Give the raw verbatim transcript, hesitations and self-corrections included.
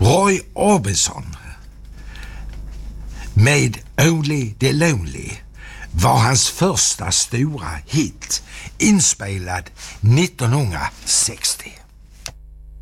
Roy Orbison med Only the Lonely var hans första stora hit, inspelad nittonhundrasextio.